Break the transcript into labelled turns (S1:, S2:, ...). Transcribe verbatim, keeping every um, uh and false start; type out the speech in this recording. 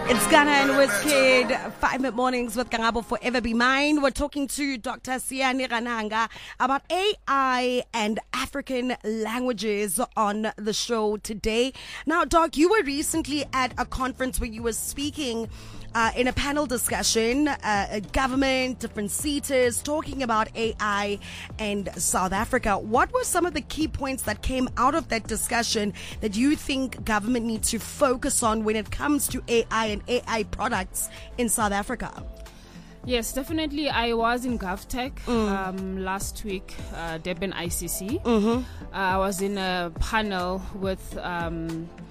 S1: It's Ghana and Wizkid, five minute mornings with Kangabo Forever Be Mine. We're talking to Doctor Siani Rananga about A I and African languages on the show today. Now, Doc, you were recently at a conference where you were speaking uh, in a panel discussion, uh, government, different seaters, talking about A I and South Africa. What were some of the key points that came out of that discussion that you think government needs to focus on when it comes to A I and A I products in South Africa?
S2: Yes, definitely. I was in GovTech mm. um, last week, uh, Durban I C C. Mm-hmm. Uh, I was in a panel with um,